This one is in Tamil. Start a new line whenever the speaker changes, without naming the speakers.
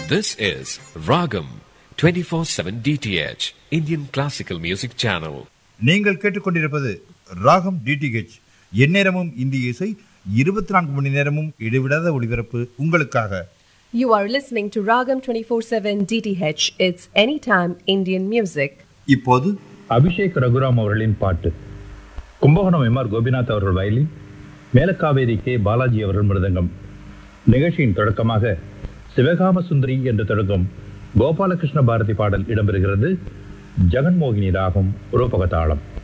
This is Ragam 24/7 DTH Indian Classical Music Channel.
நீங்கள் கேட்டுக்கொண்டிருப்பது ராகம் டிடிஹெச். எந்நேரமும் இந்திய இசை, 24 மணி நேரமும் இடைவிடாத ஒளிபரப்பு உங்களுக்காக.
You are listening to Ragam 24/7 DTH. It's anytime Indian music.
இப்போது
அபிஷேக் ரகுராம் அவர்களின் பாட்டு. கும்பகோணம் எம்.ஆர். கோபிநாத் அவர்கள் வயலின், மேலக்காவேரி கே. பாலாஜி அவர்கள் மிருதங்கம். நிகழ்ச்சியின் தொடக்கமாக சிவகாம சுந்தரி என்று தொடங்கும் கோபாலகிருஷ்ண பாரதி பாடல் இடம்பெறுகிறது. ஜெகன்மோகினி ராகம் ரூபகதாளம்.